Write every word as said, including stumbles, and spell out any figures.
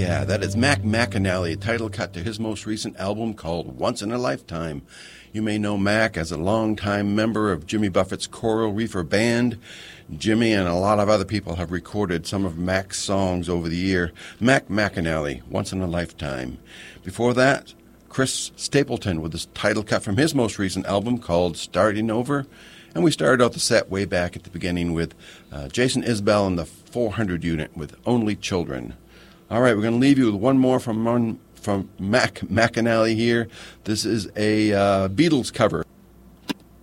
Yeah, that is Mac McAnally, title cut to his most recent album called Once in a Lifetime. You may know Mac as a longtime member of Jimmy Buffett's Coral Reefer Band. Jimmy and a lot of other people have recorded some of Mac's songs over the year. Mac McAnally, Once in a Lifetime. Before that, Chris Stapleton with the title cut from his most recent album called Starting Over. And we started out the set way back at the beginning with uh, Jason Isbell and the four hundred unit with Only Children. All right, we're going to leave you with one more from, from Mac McAnally here. This is a uh, Beatles cover.